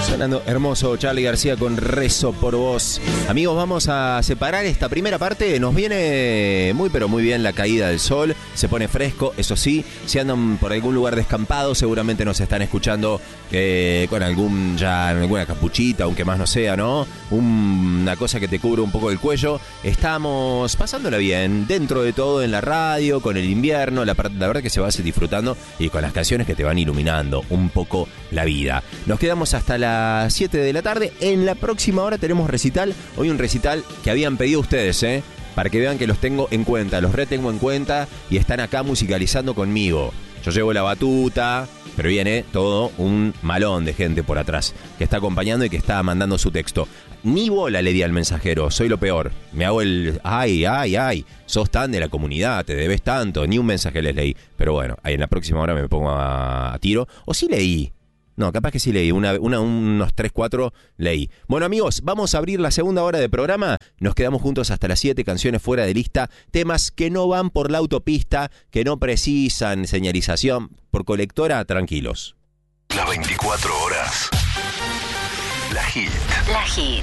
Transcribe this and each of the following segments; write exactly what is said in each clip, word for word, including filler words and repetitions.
Sonando hermoso Charly García con Rezo por Vos. Amigos, vamos a separar esta primera parte. Nos viene muy pero muy bien la caída del sol. Se pone fresco, eso sí. Si andan por algún lugar descampado, seguramente nos están escuchando eh, con algún ya alguna capuchita, aunque más no sea, ¿no? Un, una cosa que te cubre un poco el cuello. Estamos pasándola bien, dentro de todo en la radio, con el invierno. La, la verdad que se va a seguir disfrutando y con las canciones que te van iluminando un poco la vida. Nos quedamos hasta las siete de la tarde. En la próxima hora tenemos recital. Hoy un recital que habían pedido ustedes, ¿eh? Para que vean que los tengo en cuenta, los retengo en cuenta y están acá musicalizando conmigo. Yo llevo la batuta, pero viene todo un malón de gente por atrás que está acompañando y que está mandando su texto. Ni bola le di al mensajero, soy lo peor. Me hago el, ay, ay, ay, sos tan de la comunidad, te debes tanto, ni un mensaje les leí. Pero bueno, ahí en la próxima hora me pongo a, a tiro. O sí leí. No, capaz que sí leí, una, una, unos tres, cuatro leí. Bueno amigos, vamos a abrir la segunda hora de programa. Nos quedamos juntos hasta las siete, canciones fuera de lista. Temas que no van por la autopista, que no precisan señalización. Por colectora, tranquilos. Las veinticuatro horas. La Hit. La Hit.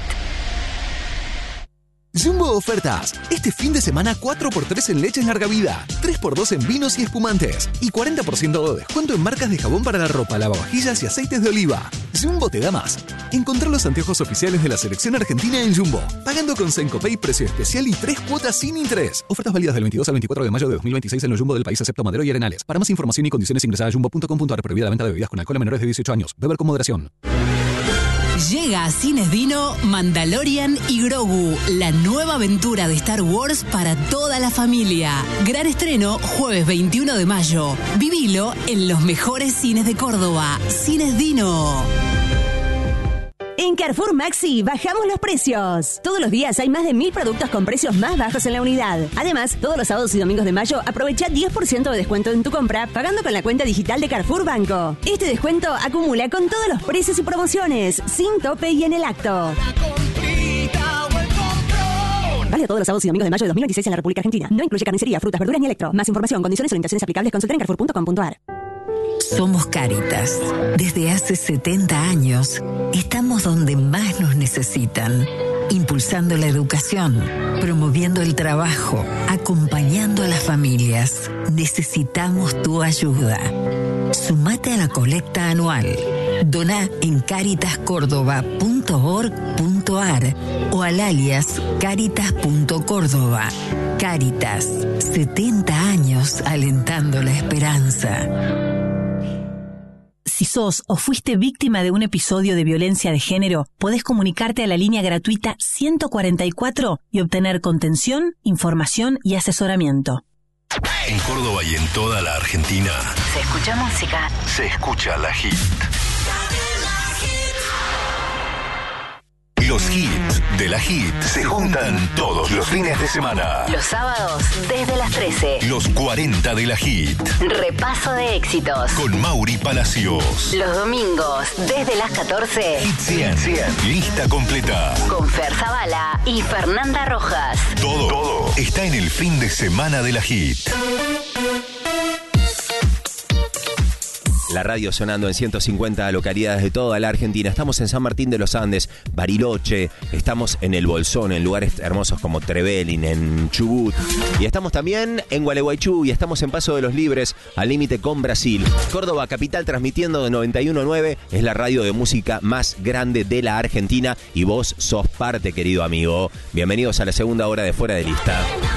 Jumbo Ofertas. Este fin de semana cuatro por tres en leches larga vida, tres por dos en vinos y espumantes y cuarenta por ciento de descuento en marcas de jabón para la ropa, lavavajillas y aceites de oliva. Jumbo te da más. Encontrar los anteojos oficiales de la selección argentina en Jumbo, pagando con Sencopay precio especial y tres cuotas sin interés. Ofertas válidas del veintidós al veinticuatro de mayo de dos mil veintiséis en los Jumbo del país excepto Madero y Arenales. Para más información y condiciones ingresa a jumbo punto com punto ar. Prohibida la venta de bebidas con alcohol a menores de dieciocho años. Beber con moderación. Llega a Cines Dino Mandalorian y Grogu, la nueva aventura de Star Wars para toda la familia. Gran estreno jueves veintiuno de mayo. Vivilo en los mejores cines de Córdoba. Cines Dino. En Carrefour Maxi bajamos los precios. Todos los días hay más de mil productos con precios más bajos en la unidad. Además, todos los sábados y domingos de mayo aprovecha diez por ciento de descuento en tu compra pagando con la cuenta digital de Carrefour Banco. Este descuento acumula con todos los precios y promociones, sin tope y en el acto. Vale todos los sábados y domingos de mayo de dos mil veintiséis en la República Argentina. No incluye carnicería, frutas, verduras ni electro. Más información, condiciones y orientaciones aplicables, consulta en carrefour punto com punto ar. Somos Cáritas. Desde hace setenta años, estamos donde más nos necesitan, impulsando la educación, promoviendo el trabajo, acompañando a las familias. Necesitamos tu ayuda. Sumate a la colecta anual. Doná en caritas córdoba punto org punto ar o al alias caritas punto córdoba. Cáritas, setenta años alentando la esperanza. Si sos o fuiste víctima de un episodio de violencia de género, podés comunicarte a la línea gratuita ciento cuarenta y cuatro y obtener contención, información y asesoramiento. En Córdoba y en toda la Argentina Se escucha música. se escucha la Hit. Los hits de la Hit se juntan todos los fines de semana. Los sábados desde las trece. Los cuarenta de la Hit Repaso de éxitos. con Mauri Palacios. Los domingos desde las catorce. Hit cien. Lista completa. Con Fer Zavala y Fernanda Rojas. Todo, todo está en el fin de semana de la Hit. La radio sonando en ciento cincuenta localidades de toda la Argentina. Estamos en San Martín de los Andes, Bariloche, estamos en El Bolsón, en lugares hermosos como Trevelin, en Chubut. Y estamos también en Gualeguaychú y estamos en Paso de los Libres, al límite con Brasil. Córdoba capital transmitiendo de noventa y uno punto nueve, es la radio de música más grande de la Argentina y vos sos parte, querido amigo. Bienvenidos a la segunda hora de Fuera de Lista.